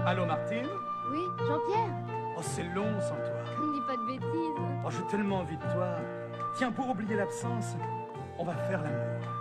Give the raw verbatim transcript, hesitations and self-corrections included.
Allô, Martine? Oui, Jean-Pierre? Oh, c'est long sans toi. Ne dis pas de bêtises. Oh, j'ai tellement envie de toi. Tiens, pour oublier l'absence, on va faire l'amour.